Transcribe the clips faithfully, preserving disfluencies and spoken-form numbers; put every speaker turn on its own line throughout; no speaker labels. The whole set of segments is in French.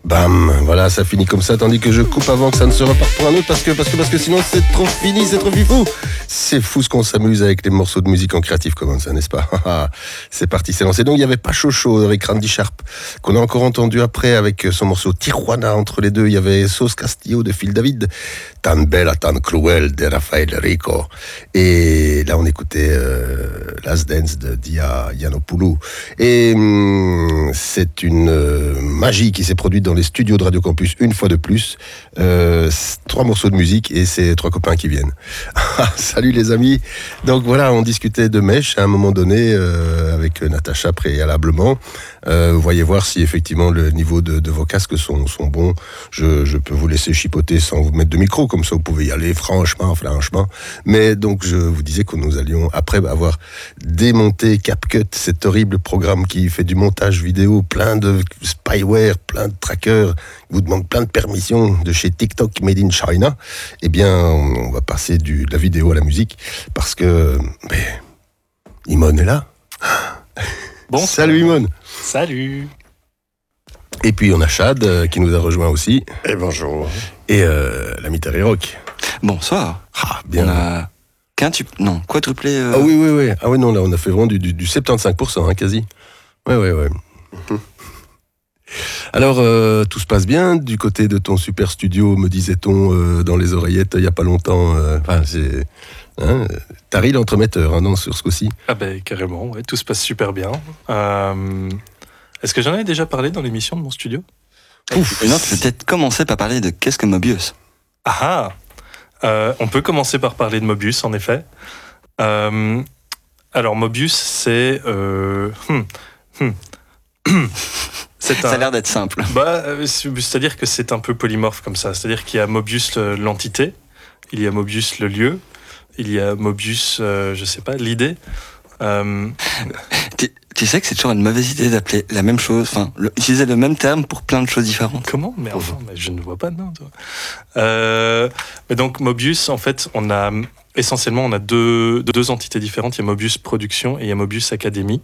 Bam, voilà, ça finit comme ça, tandis que je coupe avant que ça ne se reparte pour un autre, parce que, parce que, parce que sinon c'est trop fini, c'est trop fifou. C'est fou ce qu'on s'amuse avec les morceaux de musique en Creative Commons, ça, n'est-ce pas? C'est parti, c'est lancé. Donc il n'y avait pas Chocho avec Randy Sharp, qu'on a encore entendu après avec son morceau Tijuana. Entre les deux, il y avait Sauce Castillo de Phil David, Tan Bella, Tan Cruel de Rafael Rico. Et là, on écoutait euh, Last Dance de Dia Yiannopoulos. Et hum, c'est une euh, magie qui s'est produite dans les studios de Radio Campus une fois de plus. Euh, trois morceaux de musique et c'est trois copains qui viennent. Salut les amis. Donc voilà, on discutait de mèche à un moment donné euh, avec Natacha préalablement. Euh, vous voyez voir si effectivement le niveau de, de vos casques sont, sont bons. Je, je peux vous laisser chipoter sans vous mettre de micro, comme ça vous pouvez y aller franchement, franchement. Mais donc je vous disais que nous allions, après avoir démonté CapCut, cet horrible programme qui fait du montage vidéo, plein de spyware, plein de trackers, vous demande plein de permissions de chez TikTok Made in China, eh bien on va passer du, de la vidéo à la musique, parce que mais, Imone est là.
Bon,
salut Imone.
Salut.
Et puis on a Chad euh, qui nous a rejoint aussi.
Et bonjour.
Et euh, l'ami Terry Rock.
Bonsoir.
Ah, bien.
On a quintuple, non, quadruplé. Euh...
Ah oui, oui, oui. Ah oui, non, là on a fait vraiment du, du, du soixante-quinze pour cent, hein, quasi. Ouais, ouais, ouais. Mm-hmm. Alors, euh, tout se passe bien du côté de ton super studio, me disait-on euh, dans les oreillettes il n'y a pas longtemps. Enfin, euh, c'est... Hein, Tari l'entremetteur, hein, non, sur ce coup-ci.
Ah ben, carrément, ouais, tout se passe super bien. Euh, est-ce que j'en avais déjà parlé dans l'émission de mon studio?
Ouf. Non, tu peux peut-être commencer par parler de qu'est-ce que Mobius.
Ah euh, On peut commencer par parler de Mobius, en effet. Euh, alors, Mobius, c'est... Euh, hum, hum, c'est
ça
un,
a l'air d'être simple.
Bah, c'est-à-dire que c'est un peu polymorphe comme ça. C'est-à-dire qu'il y a Mobius l'entité, il y a Mobius le lieu, il y a Mobius, euh, je sais pas, l'idée. Euh...
Tu, tu sais que c'est toujours une mauvaise idée d'appeler la même chose, enfin, le, utiliser le même terme pour plein de choses différentes.
Comment? Mais enfin, mais je ne vois pas, non. Euh, mais donc, Mobius, en fait, on a essentiellement on a deux, deux entités différentes. Il y a Mobius Production et il y a Mobius Academy,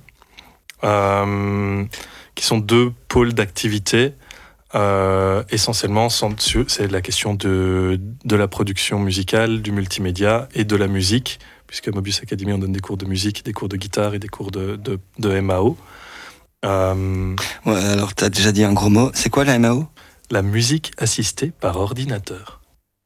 euh, qui sont deux pôles d'activité. Euh, essentiellement, c'est la question de, de la production musicale, du multimédia et de la musique, puisque Mobius Academy, on donne des cours de musique, des cours de guitare et des cours de, de, de M A O. Euh,
ouais, alors, tu as déjà dit un gros mot. C'est quoi la M A O?
La musique assistée par ordinateur.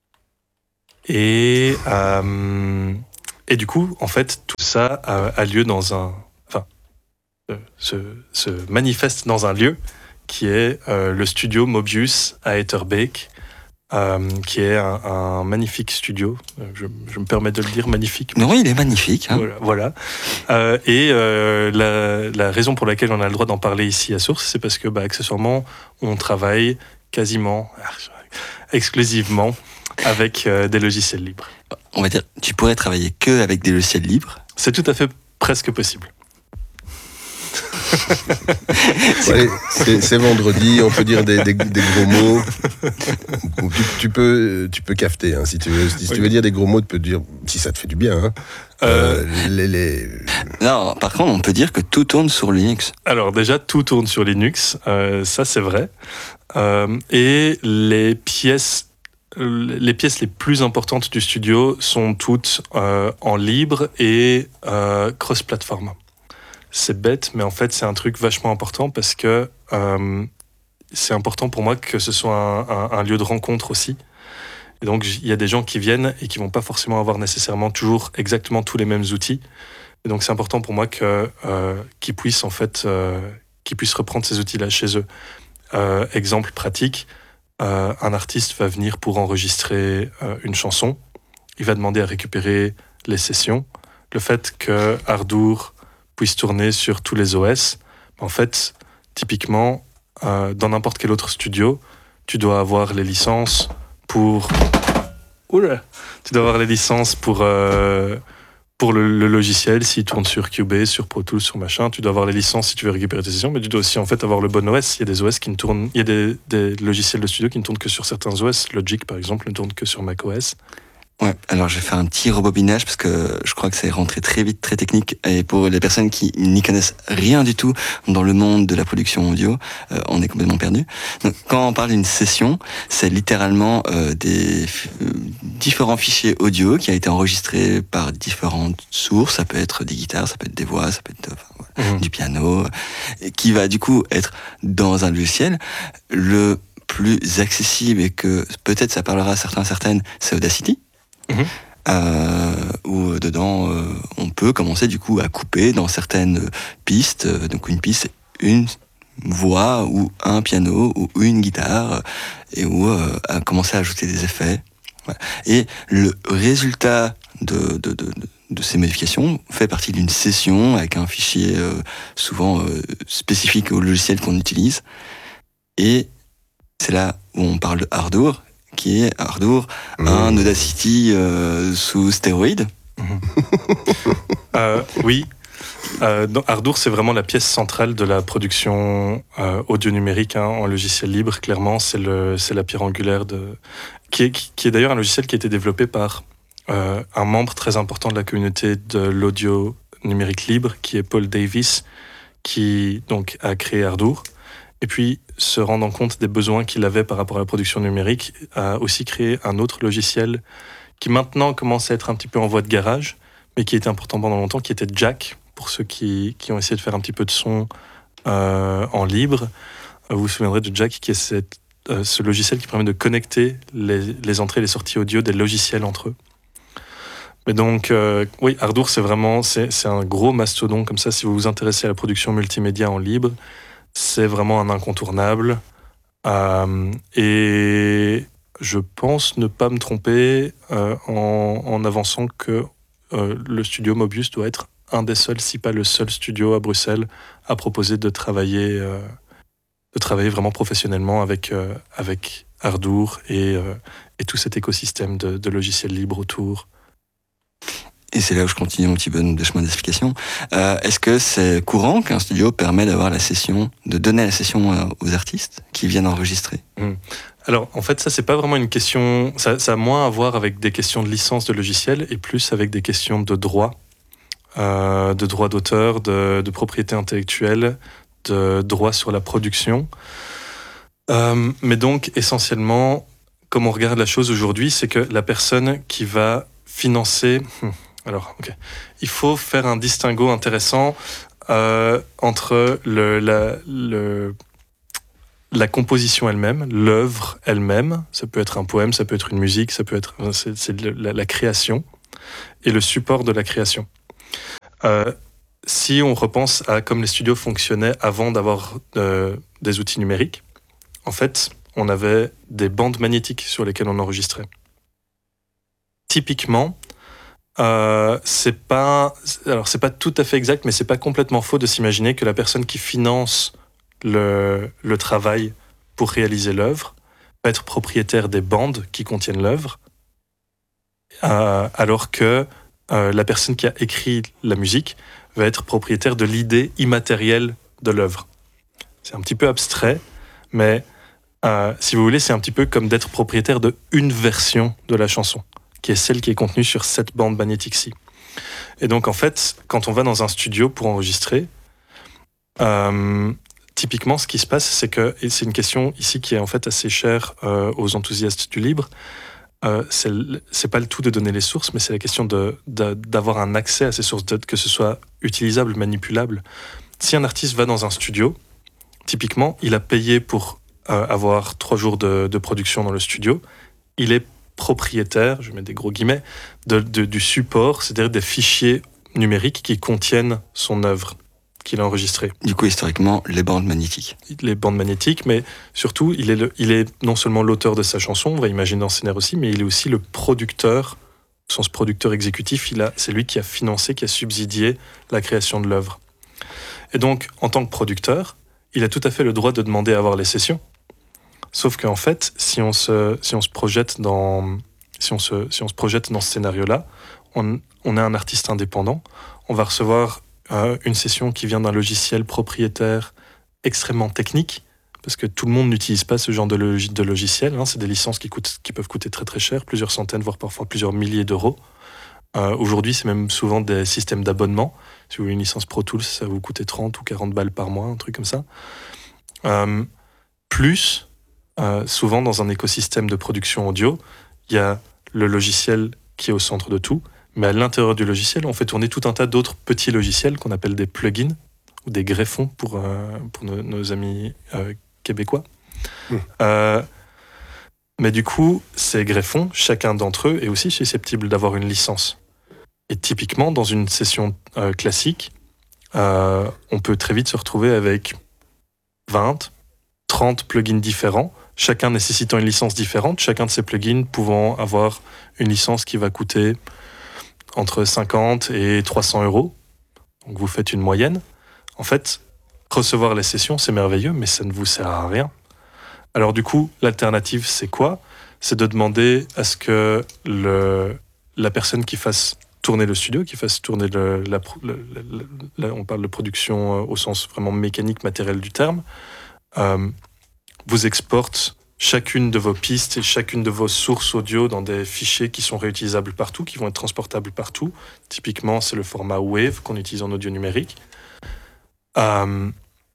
Et, euh, et du coup, en fait, tout ça a, a lieu dans un... Enfin, euh, se, se manifeste dans un lieu qui est euh, le studio Mobius à Etterbeek, euh, qui est un, un magnifique studio. Je, je me permets de le dire, magnifique.
Non, il est magnifique. Hein.
Voilà. voilà. Euh, et euh, la, la raison pour laquelle on a le droit d'en parler ici à Source, c'est parce que, bah, accessoirement, on travaille quasiment, exclusivement avec euh, des logiciels libres.
On va dire, tu pourrais travailler que avec des logiciels libres.
C'est tout à fait presque possible.
Ouais, c'est, c'est vendredi, on peut dire des, des, des gros mots. Tu, tu peux, tu peux cafeter, hein, si tu veux. Si oui. tu veux dire des gros mots, tu peux dire si ça te fait du bien. Hein. Euh, euh, les, les...
Non, par contre, on peut dire que tout tourne sur Linux.
Alors déjà, tout tourne sur Linux, euh, ça c'est vrai. Euh, et les pièces, les pièces les plus importantes du studio sont toutes euh, en libre et euh, cross-platform. C'est bête, mais en fait, c'est un truc vachement important parce que euh, c'est important pour moi que ce soit un, un, un lieu de rencontre aussi. Et donc, il y a des gens qui viennent et qui vont pas forcément avoir nécessairement toujours exactement tous les mêmes outils. Et donc, c'est important pour moi que, euh, qu'ils puissent, en fait, euh, qu'ils puissent reprendre ces outils-là chez eux. Euh, exemple pratique, euh, un artiste va venir pour enregistrer euh, une chanson. Il va demander à récupérer les sessions. Le fait que Ardour puisse tourner sur tous les O S. En fait, typiquement, euh, dans n'importe quel autre studio, tu dois avoir les licences pour... Oula Tu dois avoir les licences pour, euh, pour le, le logiciel, s'il tourne sur Cubase, sur Pro Tools, sur machin. Tu dois avoir les licences si tu veux récupérer tes sessions, mais tu dois aussi en fait avoir le bon O S. Il y a des O S qui ne tournent... Il y a des, des logiciels de studio qui ne tournent que sur certains O S. Logic, par exemple, ne tourne que sur macOS.
Ouais, alors je vais faire un petit rebobinage parce que je crois que c'est rentré très vite, très technique. Et pour les personnes qui n'y connaissent rien du tout dans le monde de la production audio, euh, on est complètement perdu. Donc, quand on parle d'une session, c'est littéralement euh, des euh, différents fichiers audio qui ont été enregistrés par différentes sources. Ça peut être des guitares, ça peut être des voix, ça peut être enfin, voilà, mmh. du piano, et qui va du coup être dans un logiciel. Le plus accessible et que peut-être ça parlera à certains certaines, c'est Audacity. Mmh. Euh, où dedans euh, on peut commencer du coup à couper dans certaines pistes. Donc une piste, une voix ou un piano ou une guitare, et où euh, à commencer à ajouter des effets. Voilà. Et le résultat de, de, de, de ces modifications fait partie d'une session avec un fichier euh, souvent euh, spécifique au logiciel qu'on utilise. Et c'est là où on parle de Ardour, qui est Ardour, mmh. un Audacity euh, sous stéroïdes.
Mmh. euh, oui, euh, Ardour, c'est vraiment la pièce centrale de la production euh, audio numérique hein, en logiciel libre. Clairement, c'est, le, c'est la pierre angulaire de... qui est, qui, qui est d'ailleurs un logiciel qui a été développé par euh, un membre très important de la communauté de l'audio numérique libre, qui est Paul Davis, qui donc a créé Ardour. Et puis, se rendant compte des besoins qu'il avait par rapport à la production numérique, a aussi créé un autre logiciel qui maintenant commence à être un petit peu en voie de garage, mais qui était important pendant longtemps, qui était Jack, pour ceux qui, qui ont essayé de faire un petit peu de son euh, en libre. Vous vous souviendrez de Jack, qui est cette, euh, ce logiciel qui permet de connecter les, les entrées et les sorties audio des logiciels entre eux. Mais donc, euh, oui, Ardour, c'est vraiment c'est, c'est un gros mastodon comme ça. Si vous vous intéressez à la production multimédia en libre, c'est vraiment un incontournable. Euh, et je pense ne pas me tromper euh, en, en avançant que euh, le studio Mobius doit être un des seuls, si pas le seul studio à Bruxelles à proposer de travailler, euh, de travailler vraiment professionnellement avec, euh, avec Ardour et, euh, et tout cet écosystème de, de logiciels libres autour.
Et c'est là où je continue mon petit bonhomme de chemin d'explication. Euh, est-ce que c'est courant qu'un studio permet d'avoir la session, de donner la session aux artistes qui viennent enregistrer ?
mmh. Alors, en fait, ça, c'est pas vraiment une question... Ça, ça a moins à voir avec des questions de licence de logiciel et plus avec des questions de droit, euh, de droit d'auteur, de, de propriété intellectuelle, de droit sur la production. Euh, mais donc, essentiellement, comme on regarde la chose aujourd'hui, c'est que la personne qui va financer... Hmm, Alors, ok. Il faut faire un distinguo intéressant euh, entre le, la, le, la composition elle-même, l'œuvre elle-même. Ça peut être un poème, ça peut être une musique, ça peut être c'est, c'est la, la création et le support de la création. Euh, si on repense à comme les studios fonctionnaient avant d'avoir euh, des outils numériques, en fait, on avait des bandes magnétiques sur lesquelles on enregistrait. Typiquement. Euh, c'est pas, alors c'est pas tout à fait exact, mais c'est pas complètement faux de s'imaginer que la personne qui finance le, le travail pour réaliser l'œuvre va être propriétaire des bandes qui contiennent l'œuvre, euh, alors que euh, la personne qui a écrit la musique va être propriétaire de l'idée immatérielle de l'œuvre. C'est un petit peu abstrait, mais euh, si vous voulez, c'est un petit peu comme d'être propriétaire de une version de la chanson, qui est celle qui est contenue sur cette bande magnétique-ci. Et donc, en fait, quand on va dans un studio pour enregistrer, euh, typiquement, ce qui se passe, c'est que, et c'est une question ici qui est en fait assez chère euh, aux enthousiastes du libre, euh, c'est, c'est pas le tout de donner les sources, mais c'est la question de, de, d'avoir un accès à ces sources, de, que ce soit utilisable, manipulable. Si un artiste va dans un studio, typiquement, il a payé pour euh, avoir trois jours de, de production dans le studio, il est propriétaire, je mets des gros guillemets, de, de, du support, c'est-à-dire des fichiers numériques qui contiennent son œuvre qu'il a enregistrée.
Du coup, historiquement, les bandes magnétiques.
Les bandes magnétiques, mais surtout, il est, le, il est non seulement l'auteur de sa chanson, on va imaginer dans le scénario aussi, mais il est aussi le producteur, son producteur exécutif, il a, c'est lui qui a financé, qui a subsidié la création de l'œuvre. Et donc, en tant que producteur, il a tout à fait le droit de demander à avoir les sessions. Sauf qu'en fait, si on se, si on se projette dans, si on se, si on se projette dans ce scénario-là, on, on est un artiste indépendant, on va recevoir euh, une session qui vient d'un logiciel propriétaire extrêmement technique, parce que tout le monde n'utilise pas ce genre de, log- de logiciel. Hein, c'est des licences qui, coûtent, qui peuvent coûter très très cher, plusieurs centaines, voire parfois plusieurs milliers d'euros. Euh, aujourd'hui, c'est même souvent des systèmes d'abonnement. Si vous voulez une licence Pro Tools, ça va vous coûter trente ou quarante balles par mois, un truc comme ça. Euh, plus... euh, souvent dans un écosystème de production audio, il y a le logiciel qui est au centre de tout, mais à l'intérieur du logiciel, on fait tourner tout un tas d'autres petits logiciels qu'on appelle des plugins ou des greffons pour, euh, pour nos, nos amis euh, québécois. Mmh. Euh, mais du coup, ces greffons, chacun d'entre eux est aussi susceptible d'avoir une licence. Et typiquement, dans une session euh, classique, euh, on peut très vite se retrouver avec vingt, trente plugins différents, chacun nécessitant une licence différente, chacun de ces plugins pouvant avoir une licence qui va coûter entre cinquante et trois cents euros. Donc vous faites une moyenne. En fait, recevoir les sessions, c'est merveilleux, mais ça ne vous sert à rien. Alors du coup, l'alternative, c'est quoi ? C'est de demander à ce que le, la personne qui fasse tourner le studio, qui fasse tourner le, la, le, le, la, on parle de production au sens vraiment mécanique, matériel du terme, euh, vous exporte chacune de vos pistes et chacune de vos sources audio dans des fichiers qui sont réutilisables partout, qui vont être transportables partout. Typiquement, c'est le format WAV qu'on utilise en audio numérique. Euh,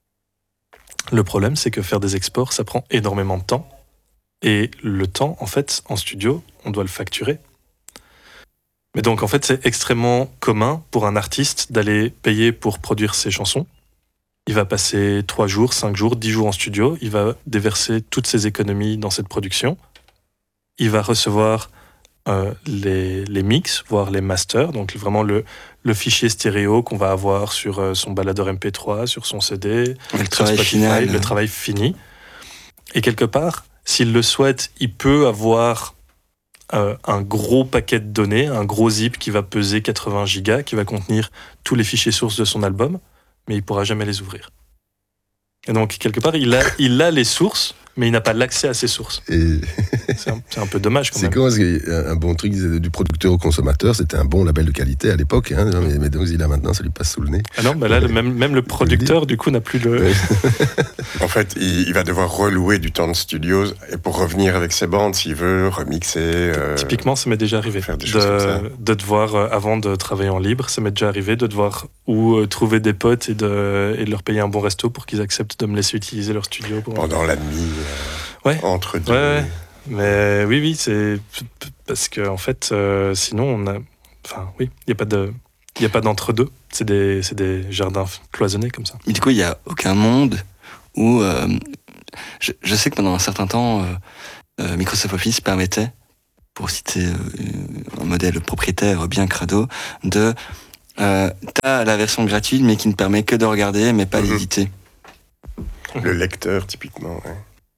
le problème, c'est que faire des exports, ça prend énormément de temps. Et le temps, en fait, en studio, on doit le facturer. Mais donc, en fait, c'est extrêmement commun pour un artiste d'aller payer pour produire ses chansons. Il va passer trois jours, cinq jours, dix jours en studio. Il va déverser toutes ses économies dans cette production. Il va recevoir euh, les, les mix, voire les masters, donc vraiment le, le fichier stéréo qu'on va avoir sur euh, son baladeur M P trois, sur son C D,
le
sur
travail
Spotify,
final.
le travail fini. Et quelque part, s'il le souhaite, il peut avoir euh, un gros paquet de données, un gros zip qui va peser quatre-vingts gigas, qui va contenir tous les fichiers sources de son album, mais il ne pourra jamais les ouvrir. Et donc, quelque part, il a, il a les sources, mais il n'a pas l'accès à ces sources.
Et...
c'est, un, c'est un peu dommage, quand
c'est
même.
C'est comment un bon truc du producteur au consommateur, c'était un bon label de qualité à l'époque, hein, mais, mais donc il a maintenant, ça lui passe sous le nez.
Ah non, bah là, le, même, même le producteur, du coup, n'a plus le...
Ouais.
En fait, il, il va devoir relouer du temps de studio et pour revenir avec ses bandes, s'il veut, remixer... Euh,
Typiquement, ça m'est déjà arrivé
faire des choses comme ça.
de, de devoir, euh, avant de travailler en libre, ça m'est déjà arrivé de devoir ou euh, trouver des potes et de, et de leur payer un bon resto pour qu'ils acceptent de me laisser utiliser leur studio. Pour...
Pendant la nuit, euh,
ouais.
entre deux...
Ouais, ouais. Mais oui, oui, c'est parce que en fait, euh, sinon on a, enfin oui, il y a pas de, il y a pas d'entre-deux. C'est des, c'est des jardins cloisonnés comme ça.
Mais du coup, il y a aucun monde où, euh, je, je sais que pendant un certain temps, euh, euh, Microsoft Office permettait, pour citer euh, un modèle propriétaire bien crado, de, euh, t'as la version gratuite mais qui ne permet que de regarder, mais pas
Mm-hmm.
d'éditer.
Le lecteur, typiquement, ouais.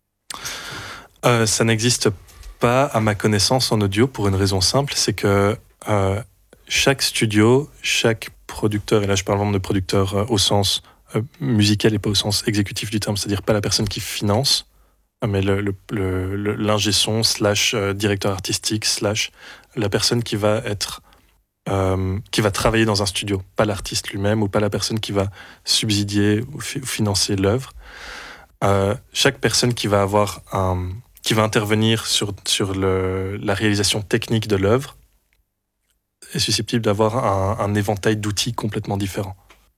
Euh, ça n'existe pas, à ma connaissance, en audio, pour une raison simple, c'est que euh, chaque studio, chaque producteur, et là je parle vraiment de producteur euh, au sens euh, musical et pas au sens exécutif du terme, c'est-à-dire pas la personne qui finance, mais le, le, le, le, l'ingé son slash euh, directeur artistique slash la personne qui va être euh, qui va travailler dans un studio, pas l'artiste lui-même ou pas la personne qui va subsidier ou, fi- ou financer l'œuvre. Euh, chaque personne qui va avoir un qui va intervenir sur, sur le, la réalisation technique de l'œuvre est susceptible d'avoir un, un éventail d'outils complètement différents.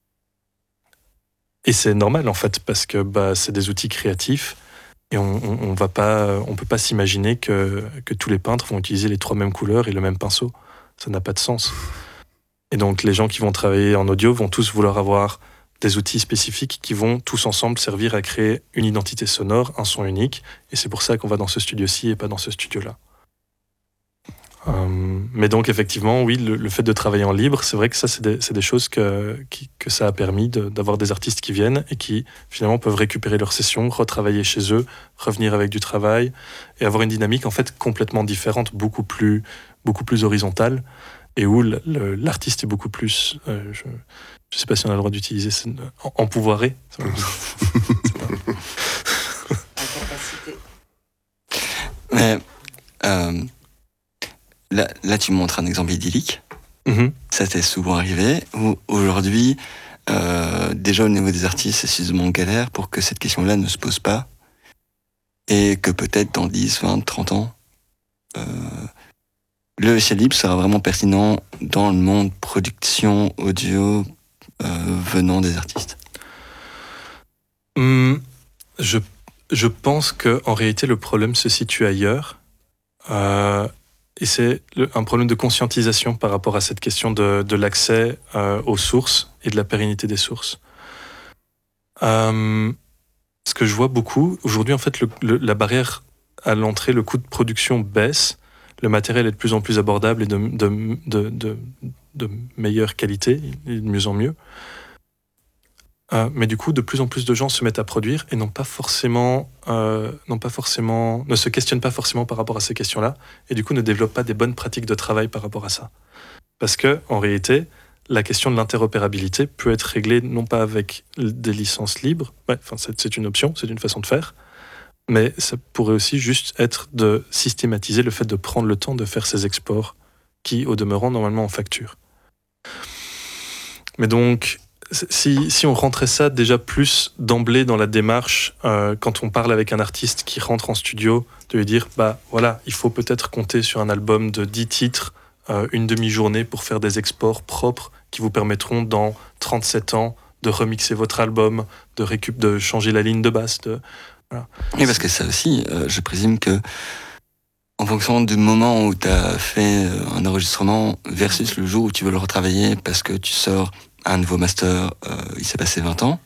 Et c'est normal, en fait, parce que bah, c'est des outils créatifs et on on, on va pas, on peut pas s'imaginer que, que tous les peintres vont utiliser les trois mêmes couleurs et le même pinceau. Ça n'a pas de sens. Et donc, les gens qui vont travailler en audio vont tous vouloir avoir des outils spécifiques qui vont tous ensemble servir à créer une identité sonore, un son unique, et c'est pour ça qu'on va dans ce studio-ci et pas dans ce studio-là. Euh, mais donc effectivement, oui, le, le fait de travailler en libre, c'est vrai que ça, c'est des, c'est des choses que, qui, que ça a permis de, d'avoir des artistes qui viennent et qui finalement peuvent récupérer leurs sessions, retravailler chez eux, revenir avec du travail et avoir une dynamique en fait complètement différente, beaucoup plus, beaucoup plus horizontale, et où le, le, l'artiste est beaucoup plus... Euh, je, Je ne sais pas si on a le droit d'utiliser ce... empouvoiré.
Mais euh, là, là, tu montres un exemple idyllique.
Mm-hmm.
Ça t'est souvent arrivé. Où aujourd'hui, euh, déjà au niveau des artistes, c'est suffisamment galère pour que cette question-là ne se pose pas. Et que peut-être dans dix, vingt, trente ans, euh, le logiciel libre sera vraiment pertinent dans le monde production audio euh, venant des artistes.
Mmh, je, je pense qu'en réalité, le problème se situe ailleurs. Euh, et c'est le, un problème de conscientisation par rapport à cette question de, de l'accès euh, aux sources et de la pérennité des sources. Euh, ce que je vois beaucoup, aujourd'hui, en fait, le, le, la barrière à l'entrée, le coût de production baisse, le matériel est de plus en plus abordable et de, de, de, de, de meilleure qualité, et de mieux en mieux. Euh, mais du coup, de plus en plus de gens se mettent à produire et n'ont pas forcément, euh, n'ont pas forcément, ne se questionnent pas forcément par rapport à ces questions-là, et du coup ne développent pas des bonnes pratiques de travail par rapport à ça. Parce que, en réalité, la question de l'interopérabilité peut être réglée non pas avec des licences libres, ouais, enfin, c'est, c'est une option, c'est une façon de faire, mais ça pourrait aussi juste être de systématiser le fait de prendre le temps de faire ces exports qui, au demeurant, normalement en facture. Mais donc, si, si on rentrait ça déjà plus d'emblée dans la démarche, euh, quand on parle avec un artiste qui rentre en studio, de lui dire, bah voilà, il faut peut-être compter sur un album de dix titres, euh, une demi-journée pour faire des exports propres qui vous permettront dans trente-sept ans de remixer votre album, de, récup- de changer la ligne de basse. De, voilà.
Oui, parce que ça aussi, euh, je présume que en fonction du moment où tu as fait un enregistrement versus le jour où tu veux le retravailler parce que tu sors un nouveau master, euh, il s'est passé vingt ans,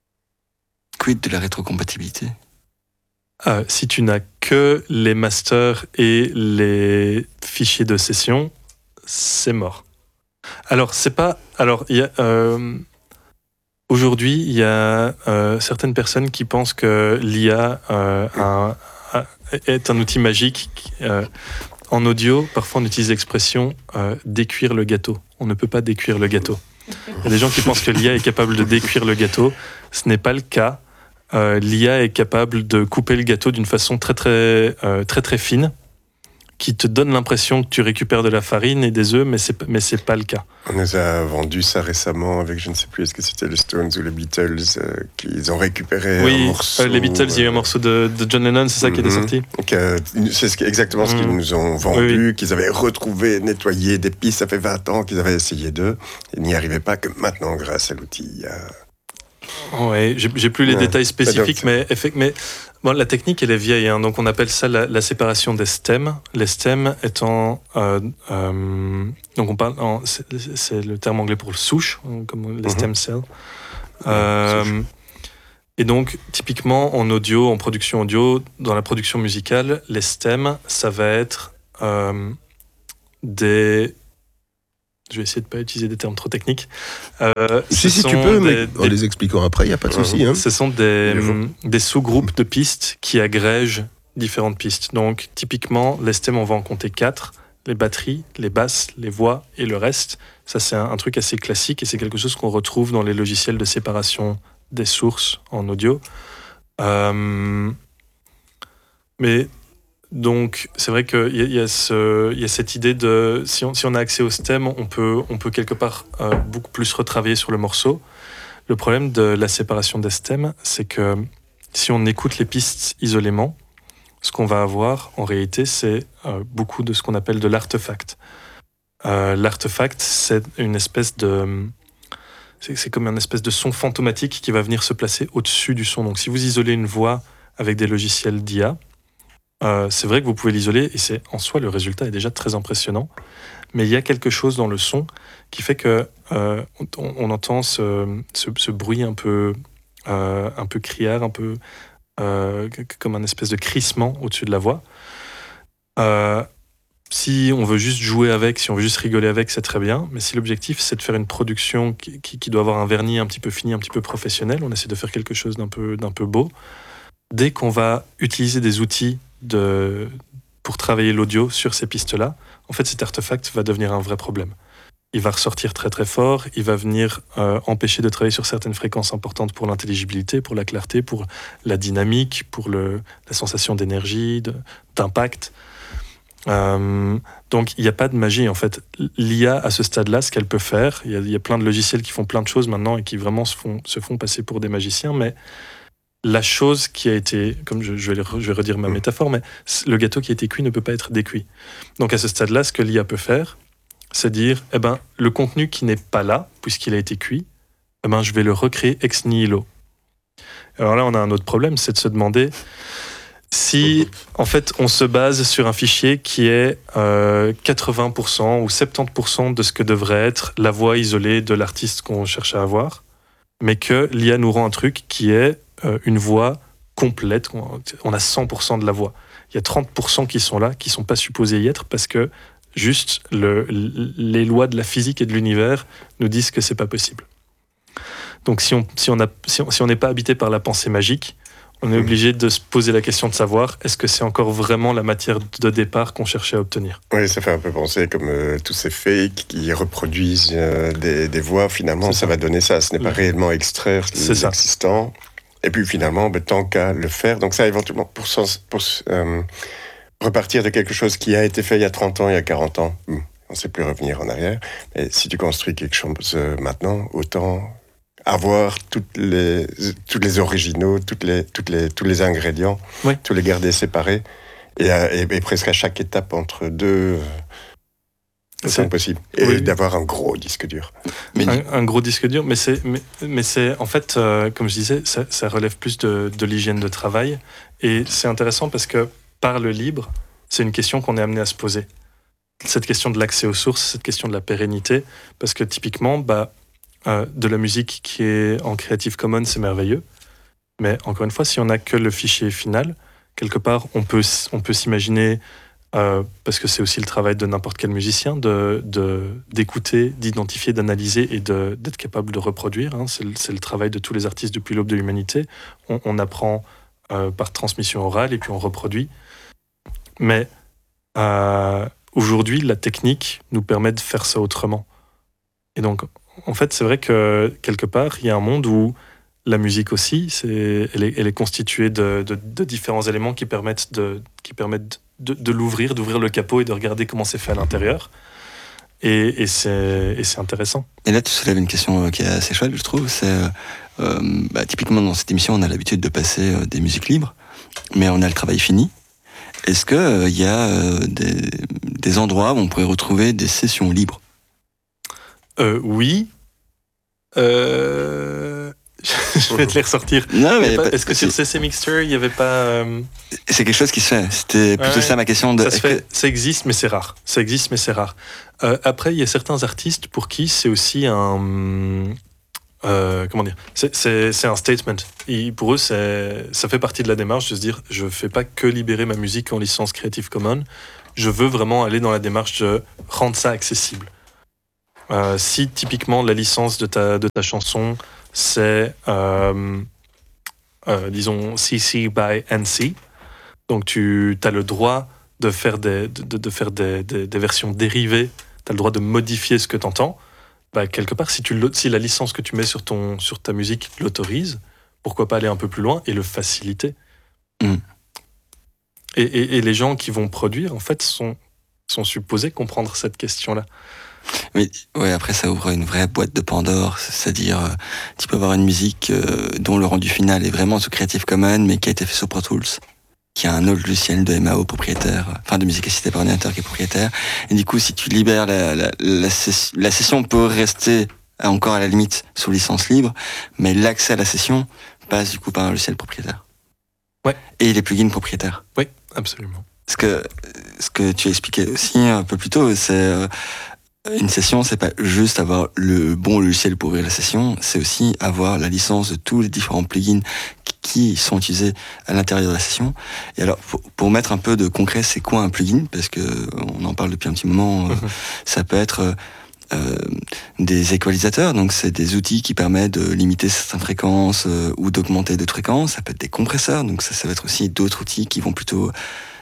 quid de la rétrocompatibilité ?
euh, Si tu n'as que les masters et les fichiers de session, c'est mort. Alors, c'est pas... Alors, il y a... Euh, aujourd'hui, il y a euh, certaines personnes qui pensent que l'I A euh, a, a, est un outil magique. Euh, en audio, parfois on utilise l'expression euh, « décuire le gâteau ». On ne peut pas décuire le gâteau. Il y a des gens qui pensent que l'I A est capable de décuire le gâteau. Ce n'est pas le cas. Euh, L'I A est capable de couper le gâteau d'une façon très très, euh, très très fine, qui te donne l'impression que tu récupères de la farine et des œufs, mais c'est, mais c'est pas le cas.
On nous a vendu ça récemment avec, je ne sais plus, est-ce que c'était les Stones ou les Beatles, euh, qu'ils ont récupéré
oui,
un morceau.
Euh, les Beatles, il y a eu un morceau de, de John Lennon, c'est ça mm-hmm. qui était sorti.
Donc, euh, c'est ce qui, exactement ce mm-hmm. qu'ils nous ont vendu, oui, oui. qu'ils avaient retrouvé, nettoyé des pistes, ça fait vingt ans qu'ils avaient essayé d'eux, ils n'y arrivaient pas, que maintenant, grâce à l'outil... Euh...
Oui, j'ai, j'ai plus les ouais. détails spécifiques, mais, mais bon, la technique, elle est vieille, hein, donc on appelle ça la, la séparation des stems. Les stems étant... Euh, euh, donc on parle... En, c'est, c'est le terme anglais pour le souche, comme les mm-hmm. stem cells. Euh, souche. Et donc, typiquement, en audio, en production audio, dans la production musicale, les stems, ça va être euh, des... Je vais essayer de ne pas utiliser des termes trop techniques.
Euh, si, si, tu peux, des, mais des, en les expliquant après, il n'y a pas de souci. Hein.
Ce sont des, des sous-groupes de pistes qui agrègent différentes pistes. Donc, typiquement, les stems, on va en compter quatre. Les batteries, les basses, les voix et le reste. Ça, c'est un, un truc assez classique et c'est quelque chose qu'on retrouve dans les logiciels de séparation des sources en audio. Euh, mais... Donc, c'est vrai qu'il y a, y a, ce, y a cette idée de... Si on, si on a accès au stem, on peut, on peut quelque part euh, beaucoup plus retravailler sur le morceau. Le problème de la séparation des stems, c'est que si on écoute les pistes isolément, ce qu'on va avoir, en réalité, c'est euh, beaucoup de ce qu'on appelle de l'artefact. Euh, l'artefact, c'est une espèce de... C'est, c'est comme une espèce de son fantomatique qui va venir se placer au-dessus du son. Donc, si vous isolez une voix avec des logiciels d'I A, Euh, c'est vrai que vous pouvez l'isoler et c'est, en soi, le résultat est déjà très impressionnant. Mais il y a quelque chose dans le son qui fait que euh, on, on entend ce, ce, ce bruit un peu, euh, un peu criard, un peu euh, comme un espèce de crissement au-dessus de la voix. Euh, si on veut juste jouer avec, si on veut juste rigoler avec, c'est très bien. Mais si l'objectif, c'est de faire une production qui, qui, qui doit avoir un vernis un petit peu fini, un petit peu professionnel, on essaie de faire quelque chose d'un peu, d'un peu beau. Dès qu'on va utiliser des outils de, pour travailler l'audio sur ces pistes-là, en fait, cet artefact va devenir un vrai problème. Il va ressortir très très fort, il va venir euh, empêcher de travailler sur certaines fréquences importantes pour l'intelligibilité, pour la clarté, pour la dynamique, pour le, la sensation d'énergie, de, d'impact. Euh, donc, il n'y a pas de magie, en fait. L'I A, à ce stade-là, ce qu'elle peut faire, il y a, il y a plein de logiciels qui font plein de choses maintenant et qui vraiment se font, se font passer pour des magiciens, mais la chose qui a été, comme je, je, vais, je vais redire ma métaphore, mais le gâteau qui a été cuit ne peut pas être décuit. Donc à ce stade-là, ce que l'I A peut faire, c'est dire, eh ben, le contenu qui n'est pas là, puisqu'il a été cuit, eh ben, je vais le recréer ex nihilo. Alors là, on a un autre problème, c'est de se demander si, en fait, on se base sur un fichier qui est euh, quatre-vingts pour cent ou soixante-dix pour cent de ce que devrait être la voix isolée de l'artiste qu'on cherche à avoir, mais que l'I A nous rend un truc qui est euh, une voix complète. On a cent pour cent de la voix. Il y a trente pour cent qui sont là, qui ne sont pas supposés y être parce que juste le, les lois de la physique et de l'univers nous disent que ce n'est pas possible. Donc si on si on a, si on, si on n'est pas habité par la pensée magique, on est obligé de se poser la question de savoir est-ce que c'est encore vraiment la matière de départ qu'on cherchait à obtenir.
Oui, ça fait un peu penser comme euh, tous ces fakes qui reproduisent euh, des, des voix. Finalement, ça. ça va donner ça. Ce n'est pas oui. réellement extraire l'existant. Et puis finalement, ben, tant qu'à le faire, donc ça éventuellement pour, pour euh, repartir de quelque chose qui a été fait il y a trente ans, il y a quarante ans, on ne sait plus revenir en arrière. Mais si tu construis quelque chose euh, maintenant, autant avoir toutes les, tous les originaux, toutes les, toutes les, tous les ingrédients, oui. tous les garder séparés, et, et, et presque à chaque étape entre deux, c'est, c'est impossible. Et oui. d'avoir un gros disque dur.
Mais un, un gros disque dur, mais c'est, mais, mais c'est en fait, euh, comme je disais, ça, ça relève plus de, de l'hygiène de travail, et c'est intéressant parce que par le libre, c'est une question qu'on est amené à se poser. Cette question de l'accès aux sources, cette question de la pérennité, parce que typiquement, bah, Euh, de la musique qui est en Creative Commons, c'est merveilleux. Mais encore une fois, si on n'a que le fichier final, quelque part, on peut, on peut s'imaginer, euh, parce que c'est aussi le travail de n'importe quel musicien, de, de, d'écouter, d'identifier, d'analyser et de, d'être capable de reproduire. Hein. C'est, c'est le travail de tous les artistes depuis l'aube de l'humanité. On, on apprend euh, par transmission orale et puis on reproduit. Mais euh, aujourd'hui, la technique nous permet de faire ça autrement. Et donc, en fait, c'est vrai que quelque part, il y a un monde où la musique aussi, c'est, elle, est, elle est constituée de, de, de différents éléments qui permettent, de, qui permettent de, de l'ouvrir, d'ouvrir le capot et de regarder comment c'est fait à l'intérieur. Et, et, c'est, et c'est intéressant.
Et là, tu soulèves une question qui est assez chouette, je trouve. C'est, euh, bah, typiquement, dans cette émission, on a l'habitude de passer euh, des musiques libres, mais on a le travail fini. Est-ce qu'il euh, y a euh, des, des endroits où on pourrait retrouver des sessions libres ?
Euh, oui. Euh... je vais te les ressortir.
Non, mais
pas...
pas...
Est-ce que sur C C Mixter, il n'y avait pas... Euh...
C'est quelque chose qui se fait. C'était plutôt ouais, ça ma question. De...
Ça, se fait... ça existe, mais c'est rare. Ça existe, mais c'est rare. Euh, après, il y a certains artistes pour qui c'est aussi un... Euh, comment dire c'est, c'est, c'est un statement. Et pour eux, c'est... ça fait partie de la démarche de se dire, je ne fais pas que libérer ma musique en licence Creative Commons. Je veux vraiment aller dans la démarche de rendre ça accessible. Euh, si typiquement la licence de ta, de ta chanson c'est euh, euh, disons C C by N C, donc tu as le droit de faire des, de, de faire des, des, des versions dérivées, tu as le droit de modifier ce que tu entends, bah, quelque part si, tu, si la licence que tu mets sur, ton, sur ta musique l'autorise, pourquoi pas aller un peu plus loin et le faciliter. mm. et, et, et les gens qui vont produire en fait sont, sont supposés comprendre cette question-là.
Mais ouais, après ça ouvre une vraie boîte de Pandore, c'est-à-dire euh, tu peux avoir une musique euh, dont le rendu final est vraiment sous Creative Commons mais qui a été fait sur Pro Tools, qui a un autre logiciel de M A O propriétaire, enfin de musique assistée par ordinateur qui est propriétaire, et du coup si tu libères la, la, la, session, la session peut rester encore à la limite sous licence libre, mais l'accès à la session passe du coup par un logiciel propriétaire.
Ouais.
Et les plugins propriétaires.
Oui, absolument.
Ce que, ce que tu expliquais aussi un peu plus tôt, c'est... Euh, une session, c'est pas juste avoir le bon logiciel pour ouvrir la session, c'est aussi avoir la licence de tous les différents plugins qui sont utilisés à l'intérieur de la session. Et alors, pour, pour mettre un peu de concret, c'est quoi un plugin ? Parce que on en parle depuis un petit moment. Mm-hmm. Ça peut être euh, des équalisateurs, donc c'est des outils qui permettent de limiter certaines fréquences euh, ou d'augmenter d'autres fréquences. Ça peut être des compresseurs, donc ça, ça va être aussi d'autres outils qui vont plutôt...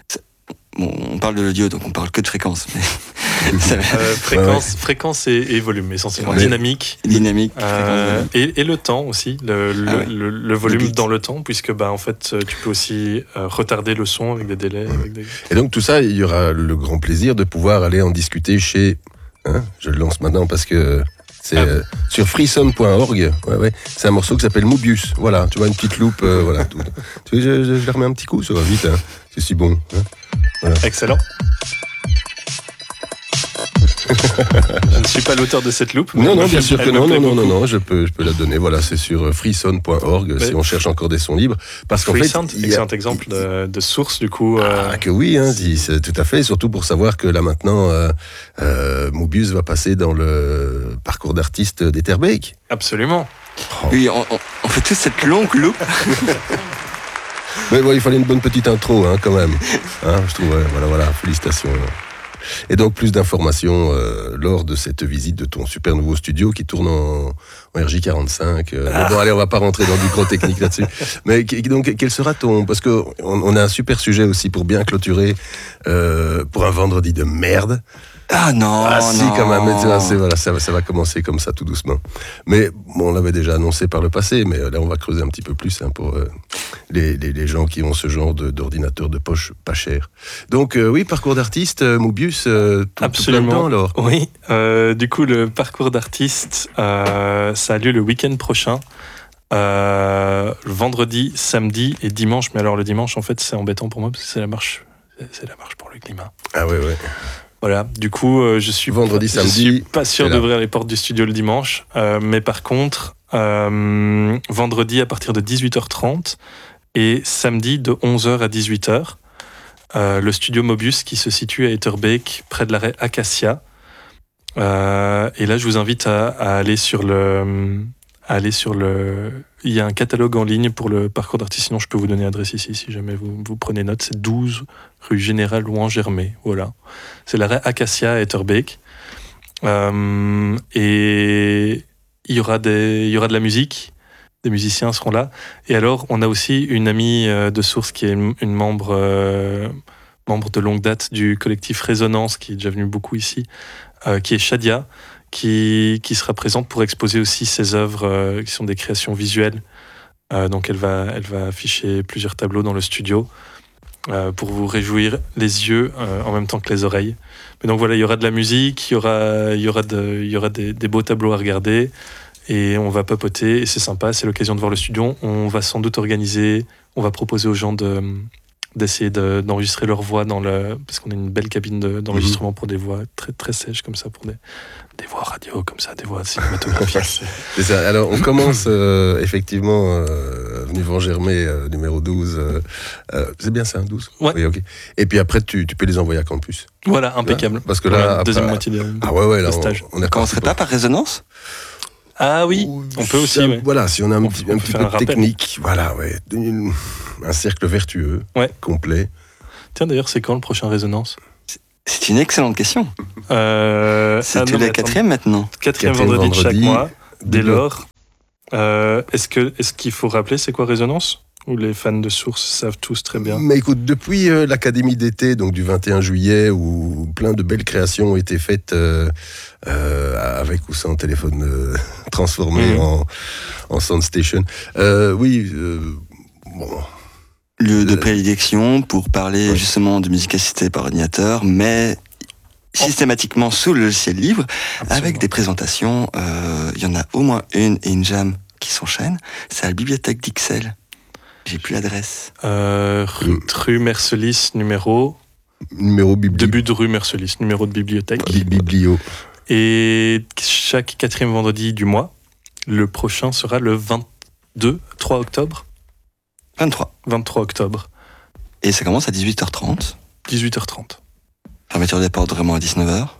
Bon, on parle de l'audio, donc on parle que de fréquences. Mais
euh, fréquence, ouais. fréquence et, et volume, essentiellement ouais. dynamique.
Dynamique.
Euh, et, et le temps aussi, le, le, ah ouais. le, le volume le dans le temps, puisque bah en fait tu peux aussi euh, retarder le son avec des délais. Ouais. Avec des...
Et donc tout ça, il y aura le grand plaisir de pouvoir aller en discuter chez. Hein, je le lance maintenant parce que c'est ah. euh, sur freesound point org. Ouais, ouais. C'est un morceau qui s'appelle Mobius. Voilà, tu vois une petite loupe. Euh, voilà. Tout. Tu veux, je, je, je le remets un petit coup, ça va vite. Hein. C'est si bon. Hein. Voilà.
Excellent. Je ne suis pas l'auteur de cette loupe.
Non, non, bien sûr que non, non, non, non, non, je peux, je peux la donner. Voilà, c'est sur freesound point org si on cherche encore des sons libres. Parce qu'en fait,
Freesound, excellent exemple de, de source, du coup.
Euh... Ah, que oui, hein, c'est tout à fait. Surtout pour savoir que là maintenant, euh, euh, Mobius va passer dans le parcours d'artiste d'Etterbeek.
Absolument.
Oh. Oui, on, on, on fait tous cette longue loupe.
Mais bon, il fallait une bonne petite intro, hein, quand même. Hein, je trouve, ouais, voilà, voilà, félicitations. Et donc, plus d'informations euh, lors de cette visite de ton super nouveau studio qui tourne en, en R J quarante-cinq. Euh, ah. Bon, allez, on va pas rentrer dans du gros technique là-dessus. Mais donc, quel sera ton... Parce qu'on on a un super sujet aussi pour bien clôturer euh, pour un vendredi de merde.
Ah non,
ah si
non.
quand même, mais tu vois, c'est, voilà, ça, ça va commencer comme ça tout doucement. Mais bon, on l'avait déjà annoncé par le passé, mais là on va creuser un petit peu plus hein, pour euh, les, les, les gens qui ont ce genre de, d'ordinateur de poche pas cher. Donc euh, oui, parcours d'artiste, euh, Mobius, euh, tout,
absolument.
Tout plein dedans, alors.
Oui, euh, du coup le parcours d'artiste, euh, ça a lieu le week-end prochain. Euh, le vendredi, samedi et dimanche. Mais alors le dimanche, en fait, c'est embêtant pour moi parce que c'est la marche, c'est la marche pour le climat.
Ah ouais, ouais.
Voilà, du coup, euh, je suis
vendredi,
je
samedi,
suis pas sûr d'ouvrir les portes du studio le dimanche, euh, mais par contre, euh, vendredi à partir de dix-huit heures trente et samedi de onze heures à dix-huit heures, euh, le studio Mobius qui se situe à Etterbeek, près de l'arrêt Acacia. Euh, et là, je vous invite à, à aller sur le, à aller sur le. Il y a un catalogue en ligne pour le parcours d'artiste. Sinon, je peux vous donner l'adresse ici si jamais vous, vous prenez note. C'est douze rue Général Louan-Germay. Voilà. C'est l'arrêt Acacia à Etterbeek. Euh, et il y aura des, il y aura de la musique. Des musiciens seront là. Et alors, on a aussi une amie de source qui est une membre, euh, membre de longue date du collectif Résonance, qui est déjà venue beaucoup ici, euh, qui est Shadia, qui, qui sera présente pour exposer aussi ses œuvres euh, qui sont des créations visuelles. Euh, donc elle va, elle va afficher plusieurs tableaux dans le studio euh, pour vous réjouir les yeux euh, en même temps que les oreilles. Mais donc voilà, il y aura de la musique, il y aura, il y aura, de, il y aura des, des beaux tableaux à regarder et on va papoter et c'est sympa, c'est l'occasion de voir le studio. On va sans doute organiser, on va proposer aux gens de... d'essayer de, d'enregistrer leur voix dans le... Parce qu'on a une belle cabine de, d'enregistrement pour des voix très, très sèches comme ça, pour des, des voix radio comme ça, des voix cinématographiques.
C'est ça. Alors, on commence euh, effectivement, euh, Avenue Vent-Germay, euh, numéro douze. Euh, euh, c'est bien ça, douze
Ouais.
Oui, ok. Et puis après, tu, tu peux les envoyer à campus.
Voilà, impeccable.
Là, parce que là...
Voilà, deuxième
après,
moitié de,
ah ouais, ouais, là,
de stage.
On, on a
commencerait pas par Résonance ?
Ah oui, on peut aussi.
Ça,
ouais.
Voilà, si on a un
on
petit,
peut,
un petit peu de technique, voilà, ouais. Un cercle vertueux,
ouais.
complet.
Tiens, d'ailleurs, c'est quand le prochain Résonance ?
C'est une excellente question.
Euh,
c'est
ah,
tous les quatrièmes maintenant.
Quatrième, quatrième vendredi, vendredi de chaque mois. Dès lors, euh, est-ce, que, est-ce qu'il faut rappeler c'est quoi Résonance ? Ou les fans de Source savent tous très bien ?
Mais écoute, depuis euh, l'Académie d'été, donc du vingt et un juillet, où plein de belles créations ont été faites euh, euh, avec ou sans téléphone euh, transformé mmh. en, en soundstation. Euh, oui, euh, bon...
Lieu de prédilection pour parler oui. justement de musique assistée par ordinateur, mais systématiquement sous le logiciel libre, absolument. Avec des présentations. Il euh, y en a au moins une et une jam qui s'enchaînent. C'est à la bibliothèque d'Ixelles. J'ai plus l'adresse.
Euh, rue, rue Mercelis, numéro...
Numéro bibli...
Début de rue Mercelis, numéro de bibliothèque.
Biblio.
Et chaque quatrième vendredi du mois, le prochain sera le vingt-deux, trois octobre.
vingt-trois.
vingt-trois octobre.
Et ça commence à dix-huit heures trente.
dix-huit heures trente.
Fermeture des portes vraiment à dix-neuf heures.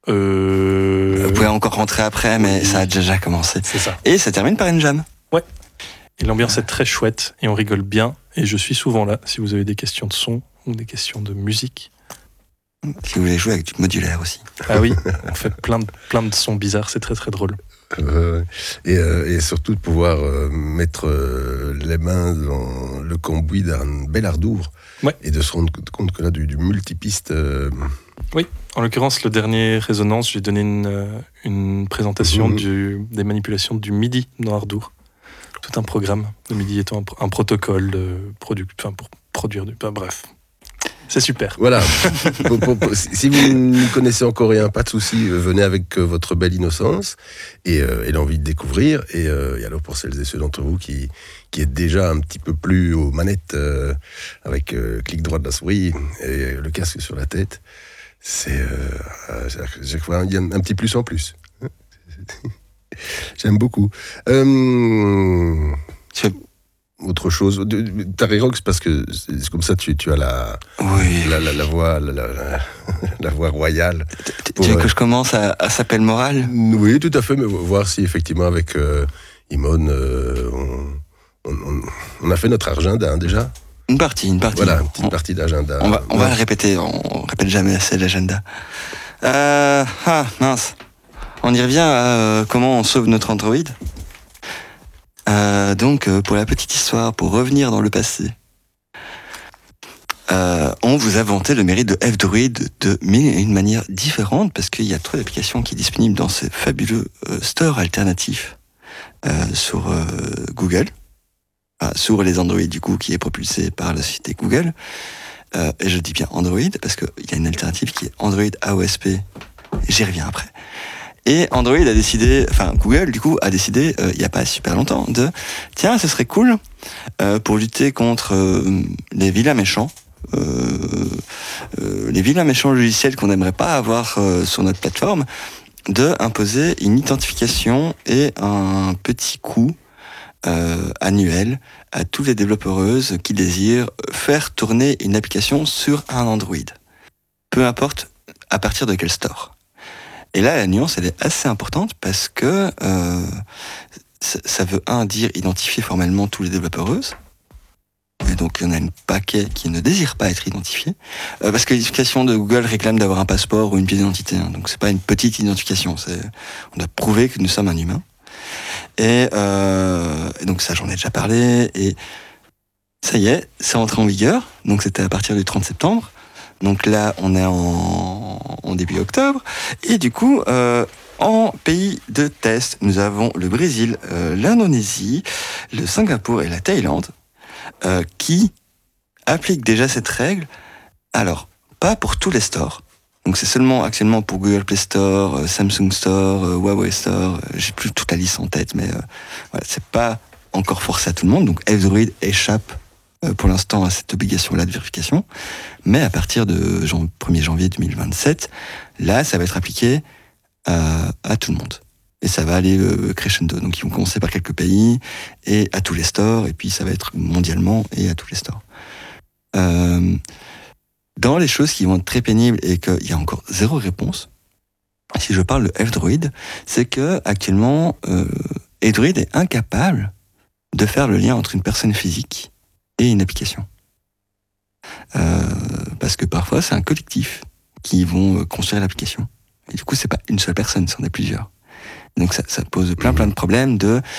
Euh...
Vous pouvez encore rentrer après, mais ça a déjà commencé.
C'est ça.
Et ça termine par une jam.
Ouais. Et l'ambiance est très chouette et on rigole bien. Et je suis souvent là si vous avez des questions de son ou des questions de musique.
Si vous voulez jouer avec du modulaire aussi.
Ah oui, on fait plein de, plein de sons bizarres, c'est très très drôle.
Euh, et, euh, et surtout de pouvoir euh, mettre euh, les mains dans le cambouis d'un bel ardour.
Ouais.
Et de se rendre compte que là, du, du multipiste... Euh...
Oui, en l'occurrence, le dernier Résonance, j'ai donné une, une présentation mmh. du, des manipulations du MIDI dans Ardour. Tout un programme, le MIDI étant un, un protocole de produ- enfin, pour produire du... Enfin, bref, c'est super.
Voilà, pour, pour, pour, si vous ne connaissez encore rien, pas de souci, venez avec votre belle innocence et, euh, et l'envie de découvrir. Et, euh, et alors pour celles et ceux d'entre vous qui, qui êtes déjà un petit peu plus aux manettes, euh, avec euh, clic droit de la souris et le casque sur la tête, c'est, euh, chaque fois il y a un, un petit plus en plus. J'aime beaucoup. Euh, autre chose, Tarirox, parce que c'est comme ça, tu, tu as la,
oui.
la, la, la voix, la, la, la voix royale.
Pour, tu veux que je commence à, à s'appeler moral?
Oui, tout à fait, mais voir si effectivement avec euh, Imone, euh, on, on, on a fait notre agenda hein, déjà.
Une partie, une partie.
Voilà, une petite
on,
partie d'agenda.
On va, on ouais. va le répéter, on répète jamais assez l'agenda. Euh, ah, mince. On y revient à euh, comment on sauve notre Android. Euh, donc, euh, pour la petite histoire, pour revenir dans le passé, euh, on vous a vanté le mérite de F-Droid de mille et une manières différentes, parce qu'il y a trop d'applications qui sont disponibles dans ces fabuleux euh, stores alternatifs euh, sur euh, Google, enfin, sur les Android du coup, qui est propulsé par la société Google. Euh, et je dis bien Android, parce qu'il y a une alternative qui est Android A O S P, j'y reviens après. Et Android a décidé, enfin Google du coup a décidé, euh, il n'y a pas super longtemps, de tiens, ce serait cool euh, pour lutter contre euh, les vilains méchants, euh, euh, les vilains méchants logiciels qu'on n'aimerait pas avoir euh, sur notre plateforme, de imposer une identification et un petit coût euh, annuel à tous les développeuses qui désirent faire tourner une application sur un Android, peu importe à partir de quel store. Et là, la nuance, elle est assez importante parce que euh, ça, ça veut, un, dire identifier formellement tous les développeuses. Et donc, il y en a un paquet qui ne désirent pas être identifiés. Euh, parce que l'identification de Google réclame d'avoir un passeport ou une pièce d'identité. Hein, donc, c'est pas une petite identification. C'est, on a prouvé que nous sommes un humain. Et, euh, et donc, ça, j'en ai déjà parlé. Et ça y est, c'est entré en vigueur. Donc, c'était à partir du trente septembre. Donc là, on est en, en début octobre. Et du coup, euh, en pays de test, nous avons le Brésil, euh, l'Indonésie, le Singapour et la Thaïlande euh, qui appliquent déjà cette règle. Alors, pas pour tous les stores. Donc c'est seulement actuellement pour Google Play Store, euh, Samsung Store, euh, Huawei Store. Euh, j'ai plus toute la liste en tête, mais euh, voilà, c'est pas encore forcé à tout le monde. Donc F-Droid échappe pour l'instant à cette obligation-là de vérification, mais à partir de premier janvier deux mille vingt-sept, là, ça va être appliqué à, à tout le monde. Et ça va aller euh, crescendo. Donc, ils vont commencer par quelques pays, et à tous les stores, et puis ça va être mondialement et à tous les stores. Euh, dans les choses qui vont être très pénibles et qu'il y a encore zéro réponse, si je parle de F-Droid, c'est que actuellement, euh, F-Droid est incapable de faire le lien entre une personne physique et une application. Euh, parce que parfois, c'est un collectif qui vont construire l'application. Et du coup, c'est pas une seule personne, c'en est plusieurs. Donc ça, ça pose plein plein de problèmes de